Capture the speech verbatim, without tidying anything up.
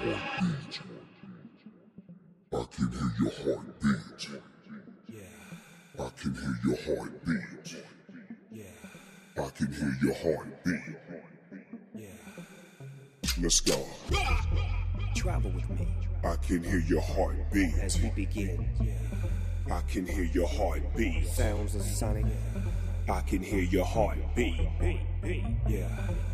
heartbeat. I can hear your heartbeat. I can hear your heartbeat. I can hear your heartbeat. Let's go. Travel with me I can hear your heartbeat. as we begin. I can hear your heartbeat. Sounds of Sonic. I can hear your heartbeat. Yeah.